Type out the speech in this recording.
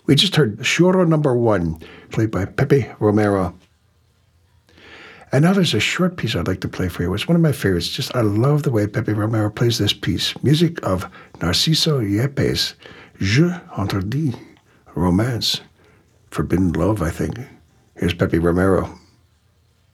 We just heard Choro Number 1, played by Pepe Romero. And now there's a short piece I'd like to play for you. It's one of my favorites. I love the way Pepe Romero plays this piece. Music of Narciso Yepes, Je Interdit, Romance, Forbidden Love, I think. Here's Pepe Romero.